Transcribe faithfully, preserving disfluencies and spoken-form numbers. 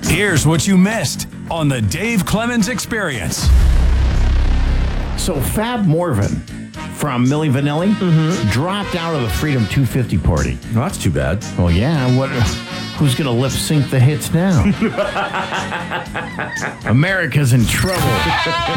Here's what you missed on the Dave Clemens Experience. So Fab Morvan from Milli Vanilli mm-hmm. dropped out of the Freedom two fifty party. Well, that's too bad. Well, yeah. What? Who's going to lip sync the hits now? America's in trouble.